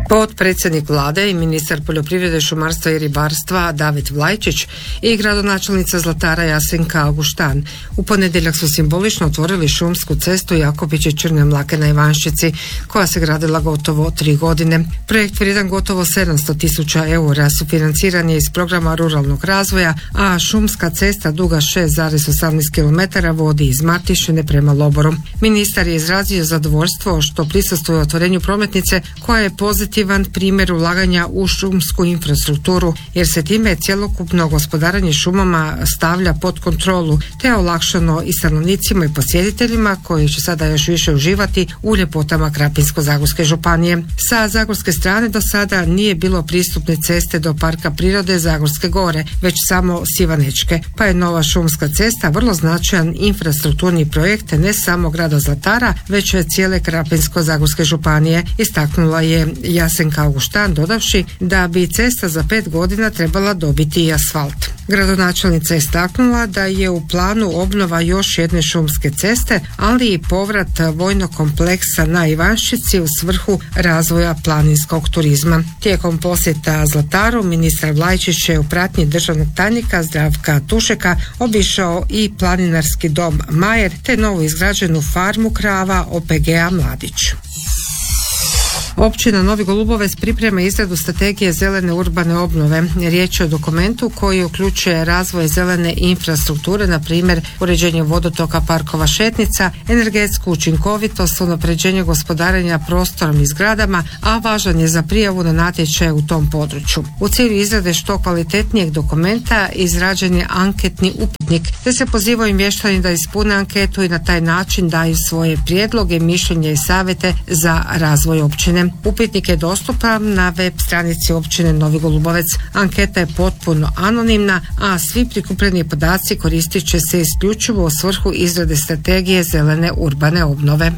Potpredsjednik vlade i ministar poljoprivrede, šumarstva i ribarstva David Vlajčić i gradonačelnica Zlatara Jasenka Auguštan u ponedjeljak su simbolično otvorili šumsku cestu Jakobići-Črne Mlake na Ivanščici, koja se gradila gotovo 3 godine. Projekt vrijedan gotovo 700.000 eura sufinanciran je iz programa ruralnog razvoja, a šumska cesta duga 6,18 km vodi iz Martišine prema Loboru. Ministar je izrazio zadovoljstvo što prisustvuje otvorenju prometnice koja je pozitivan primjer ulaganja u šumsku infrastrukturu, jer se time cjelokupno gospodarenje šumama stavlja pod kontrolu, te je olakšano i stanovnicima i posjetiteljima koji će sada još više uživati u ljepotama Krapinsko-zagorske županije. Sa zagorske strane do sada nije bilo pristupne ceste do Parka prirode Zagorske gore, već samo Sivanečke, pa je nova šumska cesta vrlo značajan infrastrukturni projekt ne samo grada Zlatara, već cijele Krapinsko-zagorske županije, istaknula je Jasenka Auguštan, dodavši da bi cesta za 5 godina trebala dobiti i asfalt. Gradonačelnica je istaknula da je u planu obnova još jedne šumske ceste, ali i povrat vojnog kompleksa na Ivanščici u svrhu razvoja planinskog turizma. Tijekom posjeta Zlataru ministar Vlajčić je u pratnji državnog tajnika Zdravka Tušeka obišao i planinarski dom Majer te novu izgrađenu farmu krava OPG-a Mladić. Općina Novi Golubovec priprema izradu strategije zelene urbane obnove. Riječ je o dokumentu koji uključuje razvoj zelene infrastrukture, na primjer uređenje vodotoka, parkova, šetnica, energetsku učinkovitost, unapređenje gospodarenja prostorom i zgradama, a važan je za prijavu na natječaje u tom području. U cilju izrade što kvalitetnijeg dokumenta izrađen je anketni upitnik, te se pozivaju mještani da ispune anketu i na taj način daju svoje prijedloge, mišljenja i savjete za razvoj općine. Upitnik je dostupan na web stranici općine Novi Golubovec. Anketa je potpuno anonimna, a svi prikupljeni podaci koristit će se isključivo u svrhu izrade strategije zelene urbane obnove.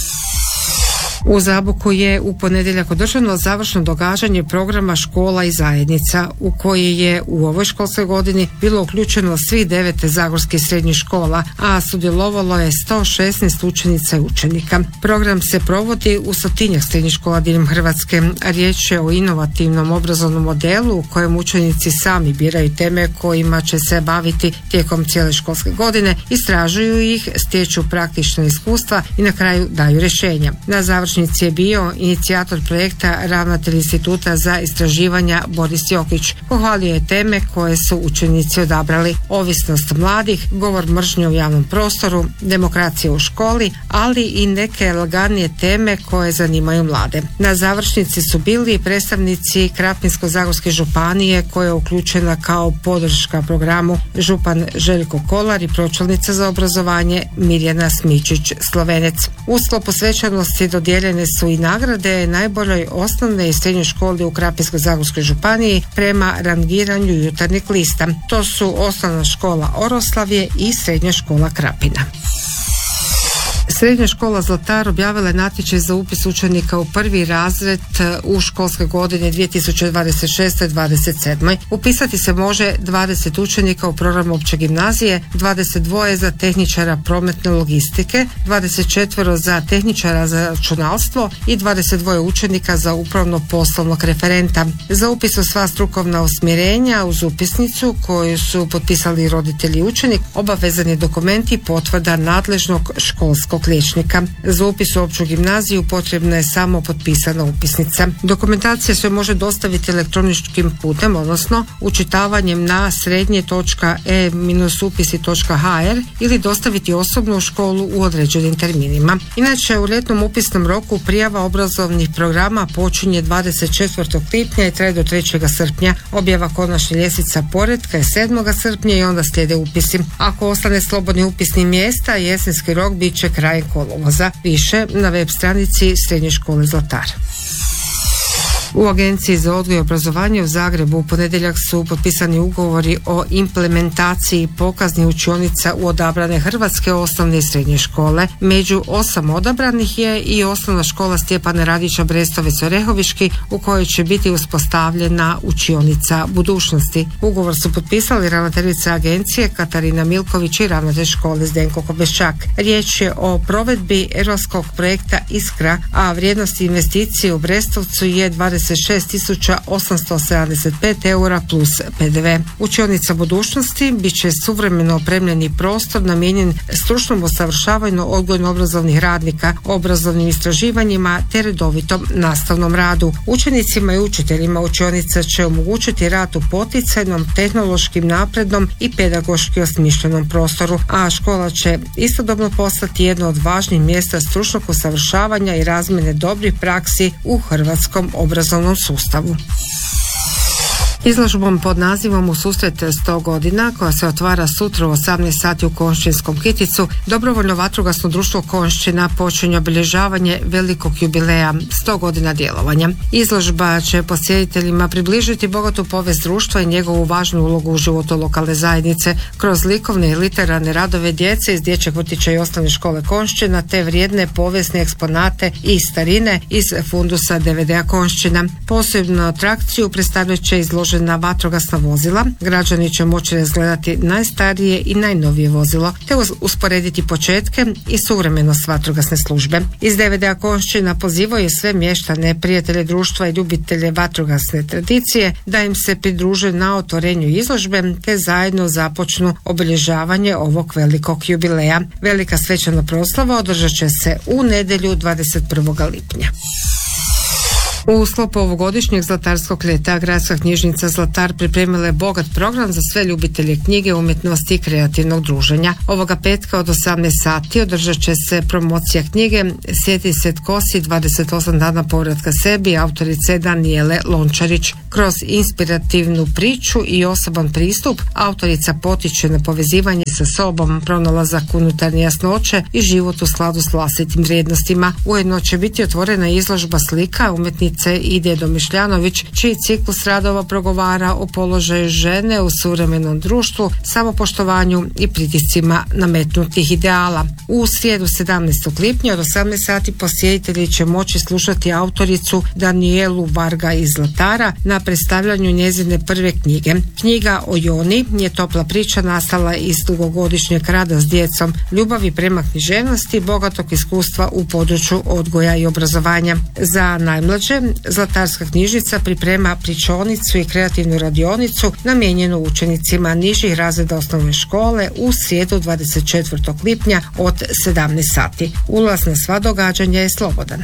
U Zaboku je u ponedjeljak održano završno događanje programa Škola i zajednica, u koji je u ovoj školskoj godini bilo uključeno svih 9 zagorskih srednjih škola, a sudjelovalo je 116 učenica i učenika. Program se provodi u 100-tinjak srednjih škola diljem Hrvatske. Riječ je o inovativnom obrazovnom modelu u kojem učenici sami biraju teme kojima će se baviti tijekom cijele školske godine, istražuju ih, stječu praktična iskustva i na kraju daju rješenja. Na završnici je bio inicijator projekta ravnatelj Instituta za istraživanja Boris Jokić. Pohvalio je teme koje su učenici odabrali: ovisnost mladih, govor mržnje u javnom prostoru, demokracija u školi, ali i neke laganije teme koje zanimaju mlade. Na završnici su bili predstavnici Krapinsko-zagorske županije, koja je uključena kao podrška programu župan Željko Kolar i pročelnica za obrazovanje Mirjana Smičić-Slovenec. U sklopu svečanosti dodijeljene su i nagrade najboljoj osnovne i srednjoj školi u Krapinsko-zagorskoj županiji prema rangiranju jutarnjeg lista. To su Osnovna škola Oroslavje i Srednja škola Krapina. Srednja škola Zlatar objavila je natječaj za upis učenika u prvi razred u školskoj godini 2026-27. Upisati se može 20 učenika u program opće gimnazije, 22 za tehničara prometne logistike, 24 za tehničara za računalstvo i 22 učenika za upravno-poslovnog referenta. Za upis u sva strukovna usmjerenja uz upisnicu koju su potpisali roditelji i učenik obavezan je dokument i potvrda nadležnog školskog liječnika. Za upis u opću gimnaziju potrebna je samo potpisana upisnica. Dokumentacija se može dostaviti elektroničkim putem, odnosno učitavanjem na srednje.e-upisi.hr ili dostaviti osobno u školu u određenim terminima. Inače, u ljetnom upisnom roku prijava obrazovnih programa počinje 24. lipnja i traje do 3. srpnja. Objava konačnih ljestvica poretka je 7. srpnja i onda slijede upisi. Ako ostane slobodnih upisnih mjesta, jesenski rok bit će kraj kolovoza. Više na web stranici Srednje škole Zlatar. U Agenciji za odgoj i obrazovanje u Zagrebu u ponedjeljak su potpisani ugovori o implementaciji pokaznih učionica u odabrane hrvatske osnovne i srednje škole. Među 8 odabranih je i osnovna škola Stjepana Radića Brestovec-Orehoviški, u kojoj će biti uspostavljena učionica budućnosti. Ugovor su potpisali ravnateljica agencije Katarina Milković i ravnatelj škole Zdenko Kobeščak. Riječ je o provedbi europskog projekta Iskra, a vrijednost investicije u Brestovcu je 20 26.875 eura plus PDV. Učionica budućnosti bit će suvremeno opremljeni prostor namijenjen stručnom usavršavanju odgojno-obrazovnih radnika, obrazovnim istraživanjima te redovitom nastavnom radu. Učenicima i učiteljima učionica će omogućiti rad u poticajnom, tehnološkim naprednom i pedagoški osmišljenom prostoru, a škola će istodobno postati jedno od važnih mjesta stručnog usavršavanja i razmjene dobrih praksi u hrvatskom obrazovnom sustavu. Izložbom pod nazivom U susret 100 godina, koja se otvara sutra u 18 sati u Konjšćinskom Kiticu, Dobrovoljno vatrogasno društvo Konjšćina počinje obilježavanje velikog jubileja 100 godina djelovanja. Izložba će posjetiteljima približiti bogatu povijest društva i njegovu važnu ulogu u životu lokalne zajednice kroz likovne i literarne radove djece iz dječjeg vrtića i osnovne škole Konjšćina te vrijedne povijesne eksponate i starine iz fundusa DVD-a Konjšćina. Posebnu atrakciju predstavljat će izložena vatrogasna vozila. Građani će moći razgledati najstarije i najnovije vozilo te usporediti početke i suvremenost vatrogasne službe. Iz DVD-a Konjšćina pozivao je sve mještane, prijatelje društva i ljubitelje vatrogasne tradicije da im se pridruže na otvorenju izložbe te zajedno započnu obilježavanje ovog velikog jubileja. Velika svečana proslava održat će se u nedjelju 21. lipnja. U sklopu ovogodišnjeg Zlatarskog ljeta Gradska knjižnica Zlatar pripremila je bogat program za sve ljubitelje knjige, umjetnosti i kreativnog druženja. Ovoga petka od 18 sati održat će se promocija knjige Sjeti se tko si, 28 dana povratka sebi, autorice Danijele Lončarić. Kroz inspirativnu priču i osoban pristup autorica potiče na povezivanje sa sobom, pronalazak unutarnje jasnoće i život u skladu s vlastitim vrijednostima. Ujedno će biti otvorena izložba slika umjetnice Ide Domišljanović, čiji ciklus radova progovara o položaju žene u suvremenom društvu, samopoštovanju i pritiscima nametnutih ideala. U srijedu 17. lipnja od 18 sati posjetitelji će moći slušati autoricu Danijelu Varga iz Zlatara na predstavljanju njezine prve knjige. Knjiga o Joni je topla priča nastala iz dugogodišnjeg rada s djecom, ljubavi prema književnosti, bogatog iskustva u području odgoja i obrazovanja. Za najmlađe Zlatarska knjižnica priprema pričonicu i kreativnu radionicu namijenjenu učenicima nižih razreda osnovne škole u srijedu 24. lipnja od 17 sati. Ulaz na sva događanja je slobodan.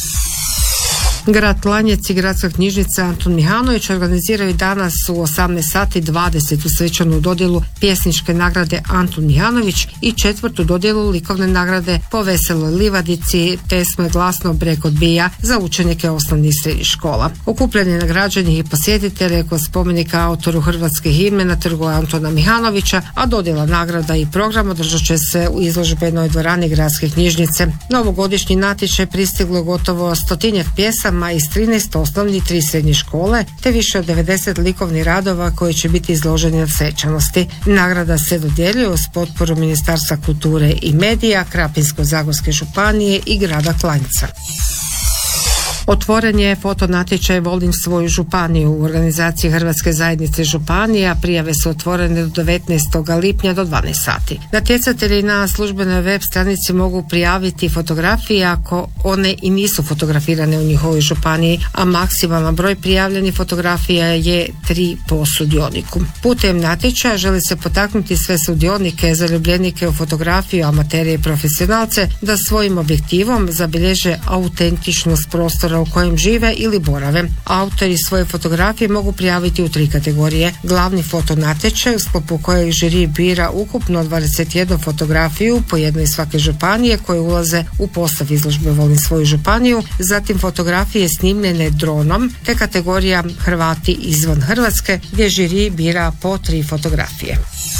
Grad Klanjec i Gradska knjižnica Antun Mihanović organiziraju danas u 18 sati 20. svečanu dodjelu pjesničke nagrade Antun Mihanović i 4. dodjelu likovne nagrade Po veseloj livadici pesme Glasno breg odbija za učenike osnovnih i srednjih škola. Okupljanje nagrađenih i posjetitelje kod spomenika autoru hrvatskih himne na trgu Antuna Mihanovića, a dodjela nagrada i program održat će se u izložbenoj dvorani Gradske knjižnice. Novogodišnji natječaj pristiglo je gotovo 100 pjesama iz 13 osnovnih i 3 srednje škole, te više od 90 likovnih radova koji će biti izloženi na svečanosti. Nagrada se dodjeljuje uz potporu Ministarstva kulture i medija, Krapinsko-zagorske županije i grada Klanjca. Otvoren je fotonatječaj Volim svoju županiju u organizaciji Hrvatske zajednice županija. Prijave su otvorene do 19. lipnja do 12 sati. Natjecatelji na službenoj web stranici mogu prijaviti fotografije ako one i nisu fotografirane u njihovoj županiji, a maksimalan broj prijavljenih fotografija je 3 po sudioniku. Putem natječaja želi se potaknuti sve sudionike, zaljubljenike u fotografiju, amatere i profesionalce da svojim objektivom zabilježe autentičnost prostora u kojem žive ili borave. Autori svoje fotografije mogu prijaviti u 3 kategorije. Glavni fotonatječaj u sklopu kojeg žiri bira ukupno 21 fotografiju po jednoj svake županije koje ulaze u postav izložbe Volim svoju županiju, zatim fotografije snimljene dronom te kategorija Hrvati izvan Hrvatske gdje žiri bira po 3 fotografije.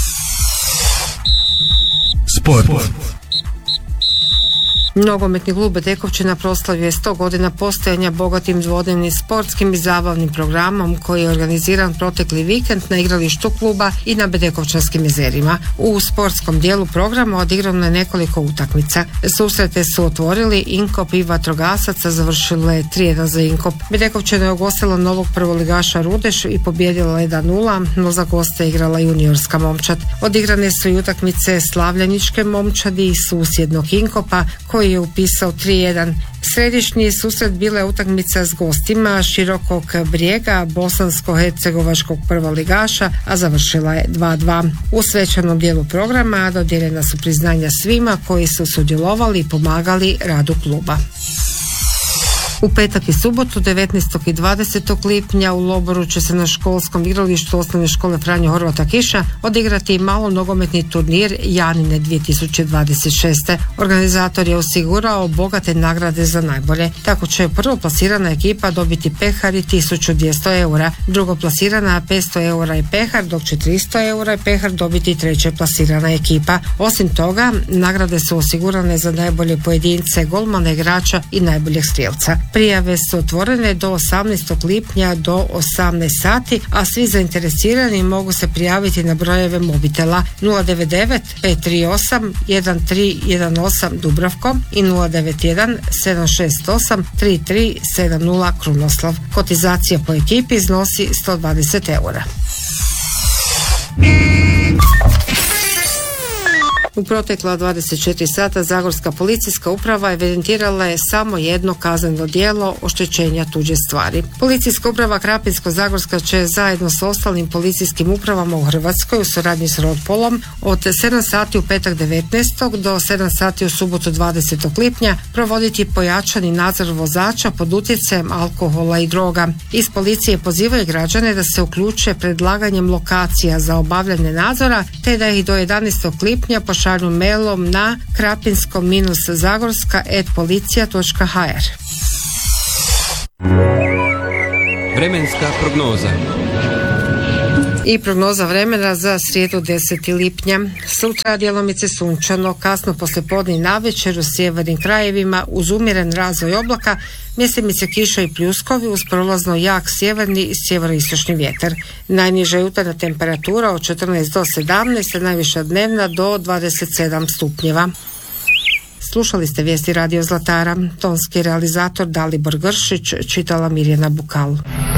Sport. Nogometni klub Bedekovčina proslavio je 100 godina postojanja bogatim dvodnevnim sportskim i zabavnim programom koji je organiziran protekli vikend na igralištu kluba i na Bedekovčanskim jezerima. U sportskom dijelu programa odigrano je nekoliko utakmica. Susrete su otvorili Inkop i Vatrogasac, a završile 3-1 za Inkop. Bedekovčina je ugostila novog prvoligaša Rudeš i pobijedila 1-0, no za goste igrala juniorska momčad. Odigrane su i utakmice Slavljaničke momčadi i susjednog Inkopa koji koji je upisao 3-1. Središnji susret bila je utakmica s gostima Širokog Brijega, bosansko-hercegovačkog prvoligaša, a završila je 2-2. U svečanom dijelu programa dodijeljena su priznanja svima koji su sudjelovali i pomagali radu kluba. U petak i subotu 19. i 20. lipnja u Loboru će se na školskom igralištu osnovne škole Franjo Horvata Kiša odigrati malo nogometni turnir Janine 2026. Organizator je osigurao bogate nagrade za najbolje. Tako će prvo plasirana ekipa dobiti pehar i 1200 eura, drugo plasirana 500 eura i pehar, dok će 300 eura i pehar dobiti treće plasirana ekipa. Osim toga, nagrade su osigurane za najbolje pojedince, golmana, igrača i najboljeg strijelca. Prijave su otvorene do 18. lipnja do 18 sati, a svi zainteresirani mogu se prijaviti na brojeve mobitela 099 538 1318 Dubravko i 091 768 3370 Krunoslav. Kotizacija po ekipi iznosi 120 eura. U protekla 24 sata Zagorska policijska uprava evidentirala je samo jedno kazneno djelo oštećenja tuđe stvari. Policijska uprava Krapinsko-zagorska će zajedno s ostalim policijskim upravama u Hrvatskoj u suradnji s Rodpolom od 7 sati u petak 19. do 7 sati u subotu 20. lipnja provoditi pojačani nadzor vozača pod utjecajem alkohola i droga. Iz policije pozivaju građane da se uključe predlaganjem lokacija za obavljanje nadzora te da ih do 11. lipnja pošalju mailom na krapinsko-zagorska@policija.hr. Vremenska prognoza. I prognoza vremena za srijedu 10. lipnja. Sutra djelomice sunčano, kasno poslijepodne i navečer u sjevernim krajevima uz umjeren razvoj oblaka, mjestimice kiša i pljuskovi uz prolazno jak sjeverni i sjeveroistočni vjetar. Najniža jutarnja temperatura od 14 do 17, a najviša dnevna do 27 stupnjeva. Slušali ste vijesti Radio Zlatara. Tonski realizator Dalibor Gršić, čitala Mirjana Bukal.